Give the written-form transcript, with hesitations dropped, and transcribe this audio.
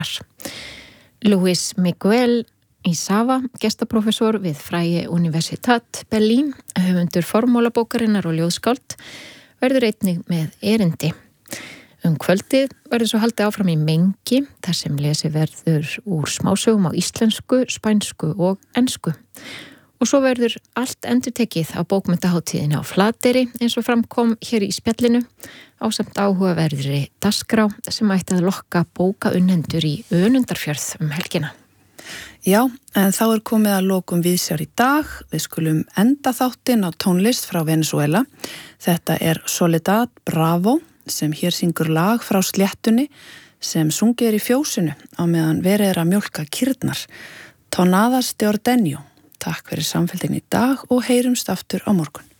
Luis Miguel Isava, gestaprófessor við Freie Universität Berlin, höfundur formúlabókarinnar og ljóðskáld, verður einnig með erindi. Kvöldið verður svo haldið áfram í mengi, þar sem lesið verður úr smásögum á íslensku, spænsku og ensku. Og svo verður allt endurtekið á bókmenntahátíðinni á Flateyri, eins og framkom hér í spjallinu, ásamt áhugaverðri dagskrá sem ætti að lokka bókaunnendur í Önundarfjörð helgina. Já, en þá komið að lokum viðsjár í dag. Við skulum enda þáttinn á tónlist frá Venezuela. Þetta Soledad Bravo, sem hér syngur lag frá sléttunni sem sungið í fjósinu á meðan verið að mjólka kýrnar. Tonadas de Ordeño. Takk fyrir samfélgin í dag og heyrumst aftur á morgun.